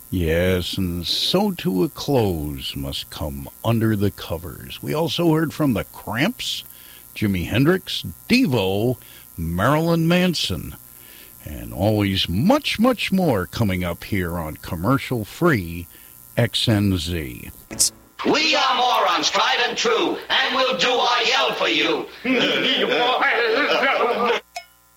Yes, and so to a close must come Under the Covers. We also heard from the Cramps, Jimi Hendrix, Devo, Marilyn Manson, and always much, much more coming up here on commercial-free XNZ. We are morons, tried and true, and we'll do our yell for you.